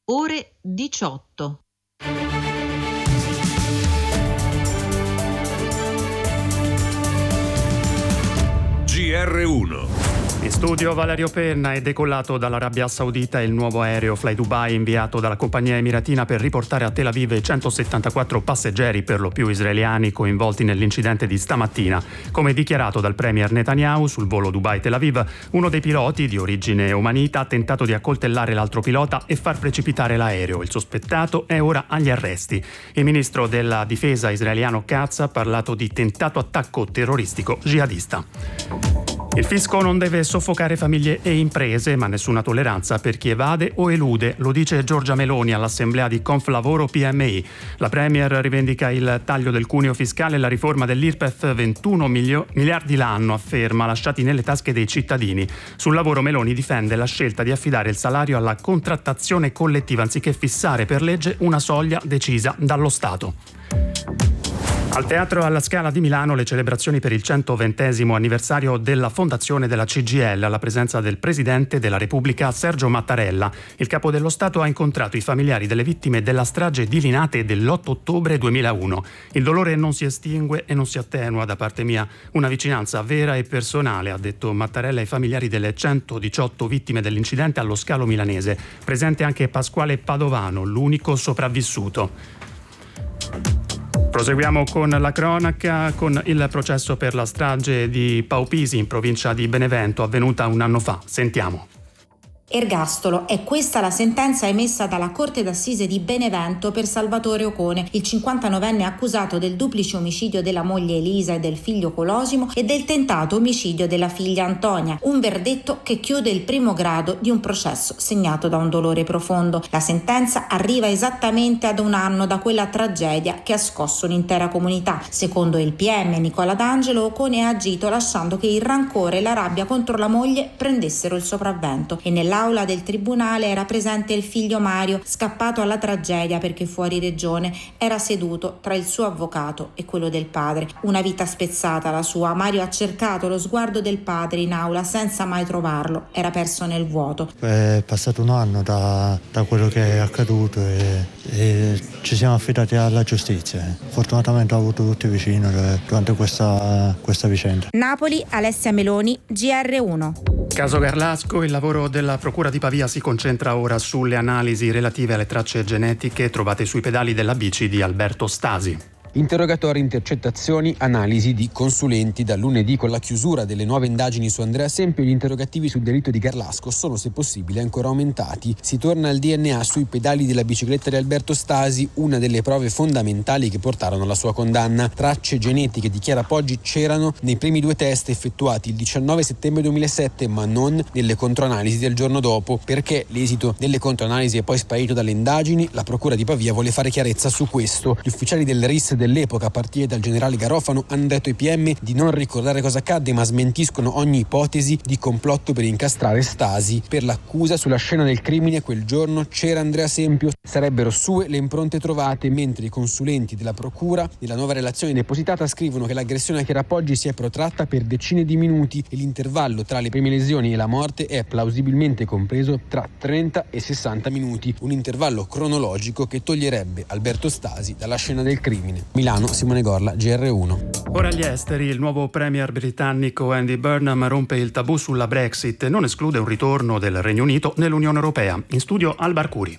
ore 18. GR1. In studio Valerio Penna. È decollato dall'Arabia Saudita il nuovo aereo Fly Dubai inviato dalla compagnia emiratina per riportare a Tel Aviv 174 passeggeri, per lo più israeliani, coinvolti nell'incidente di stamattina. Come dichiarato dal premier Netanyahu sul volo Dubai-Tel Aviv, uno dei piloti, di origine omanita, ha tentato di accoltellare l'altro pilota e far precipitare l'aereo. Il sospettato è ora agli arresti. Il ministro della difesa israeliano Katz ha parlato di tentato attacco terroristico jihadista. Il fisco non deve soffocare famiglie e imprese, ma nessuna tolleranza per chi evade o elude, lo dice Giorgia Meloni all'assemblea di Conflavoro PMI. La premier rivendica il taglio del cuneo fiscale e la riforma dell'IRPEF, 21 miliardi l'anno, afferma, lasciati nelle tasche dei cittadini. Sul lavoro Meloni difende la scelta di affidare il salario alla contrattazione collettiva anziché fissare per legge una soglia decisa dallo Stato. Al Teatro alla Scala di Milano le celebrazioni per il 120° anniversario della fondazione della CGIL, alla presenza del Presidente della Repubblica Sergio Mattarella. Il Capo dello Stato ha incontrato i familiari delle vittime della strage di Linate dell'8 ottobre 2001. Il dolore non si estingue e non si attenua da parte mia. Una vicinanza vera e personale, ha detto Mattarella ai familiari delle 118 vittime dell'incidente allo scalo milanese. Presente anche Pasquale Padovano, l'unico sopravvissuto. Proseguiamo con la cronaca, con il processo per la strage di Paupisi in provincia di Benevento, avvenuta un anno fa. Sentiamo. Ergastolo. È questa la sentenza emessa dalla Corte d'Assise di Benevento per Salvatore Ocone, il 59enne accusato del duplice omicidio della moglie Elisa e del figlio Colosimo e del tentato omicidio della figlia Antonia. Un verdetto che chiude il primo grado di un processo segnato da un dolore profondo. La sentenza arriva esattamente ad un anno da quella tragedia che ha scosso l'intera comunità. Secondo il PM Nicola D'Angelo, Ocone ha agito lasciando che il rancore e la rabbia contro la moglie prendessero il sopravvento, e nell'aula del tribunale era presente il figlio Mario, scappato alla tragedia perché fuori regione era seduto tra il suo avvocato e quello del padre. Una vita spezzata la sua. Mario ha cercato lo sguardo del padre in aula senza mai trovarlo, era perso nel vuoto. È passato un anno da quello che è accaduto e ci siamo affidati alla giustizia. Fortunatamente ho avuto tutti vicino durante questa vicenda. Napoli, Alessia Meloni, GR1. Caso Garlasco, il lavoro della Procura di Pavia si concentra ora sulle analisi relative alle tracce genetiche trovate sui pedali della bici di Alberto Stasi. Interrogatori, intercettazioni, analisi di consulenti. Da lunedì, con la chiusura delle nuove indagini su Andrea Sempio, gli interrogativi sul delitto di Garlasco sono, se possibile, ancora aumentati. Si torna al DNA sui pedali della bicicletta di Alberto Stasi, una delle prove fondamentali che portarono alla sua condanna. Tracce genetiche di Chiara Poggi c'erano nei primi 2 test effettuati il 19 settembre 2007, ma non nelle controanalisi del giorno dopo. Perché l'esito delle controanalisi è poi sparito dalle indagini? La Procura di Pavia vuole fare chiarezza su questo. Gli ufficiali del RIS dell'epoca, a partire dal generale Garofano, hanno detto ai PM di non ricordare cosa accadde, ma smentiscono ogni ipotesi di complotto per incastrare Stasi. Per l'accusa, sulla scena del crimine quel giorno c'era Andrea Sempio, sarebbero sue le impronte trovate, mentre i consulenti della procura, nella nuova relazione depositata, scrivono che l'aggressione a Chiara Poggi si è protratta per decine di minuti e l'intervallo tra le prime lesioni e la morte è plausibilmente compreso tra 30 e 60 minuti, un intervallo cronologico che toglierebbe Alberto Stasi dalla scena del crimine. Milano, Simone Gorla, GR1. Ora agli esteri, il nuovo premier britannico Andy Burnham rompe il tabù sulla Brexit e non esclude un ritorno del Regno Unito nell'Unione Europea. In studio Alba Arcuri.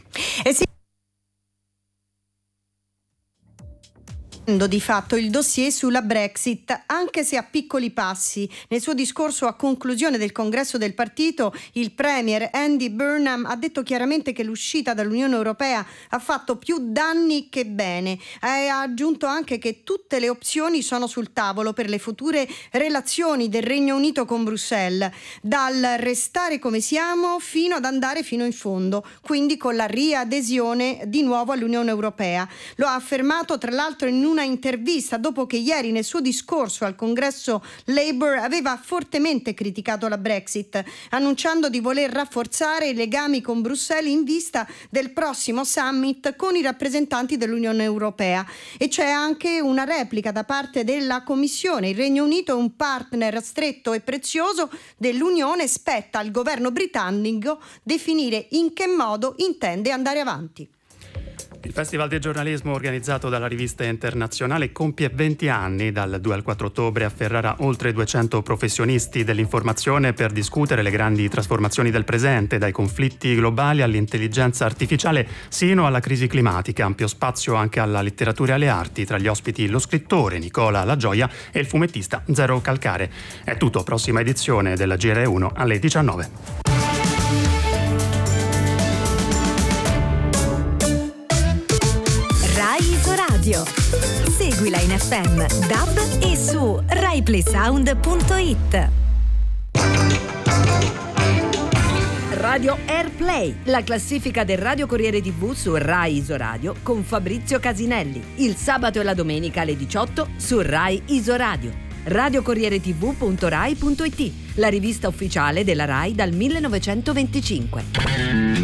Di fatto il dossier sulla Brexit, anche se a piccoli passi. Nel suo discorso a conclusione del congresso del partito, il premier Andy Burnham ha detto chiaramente che l'uscita dall'Unione Europea ha fatto più danni che bene. Ha aggiunto anche che tutte le opzioni sono sul tavolo per le future relazioni del Regno Unito con Bruxelles, dal restare come siamo fino ad andare fino in fondo, quindi con la riadesione di nuovo all'Unione Europea. Lo ha affermato tra l'altro in una una intervista dopo che ieri nel suo discorso al congresso Labour aveva fortemente criticato la Brexit, annunciando di voler rafforzare i legami con Bruxelles in vista del prossimo summit con i rappresentanti dell'Unione Europea. E c'è anche una replica da parte della Commissione. Il Regno Unito è un partner stretto e prezioso dell'Unione, spetta al governo britannico definire in che modo intende andare avanti. Il Festival del giornalismo organizzato dalla Rivista Internazionale compie 20 anni. Dal 2 al 4 ottobre afferrerà oltre 200 professionisti dell'informazione per discutere le grandi trasformazioni del presente, dai conflitti globali all'intelligenza artificiale sino alla crisi climatica. Ampio spazio anche alla letteratura e alle arti, tra gli ospiti lo scrittore Nicola La Gioia e il fumettista Zero Calcare. È tutto, prossima edizione della GR1 alle 19. Radio. Seguila in FM, DAB e su RaiPlaySound.it. Radio Airplay, la classifica del Radio Corriere TV su Rai Isoradio con Fabrizio Casinelli. Il sabato e la domenica alle 18 su Rai Isoradio. radiocorrieretv.rai.it, la rivista ufficiale della Rai dal 1925.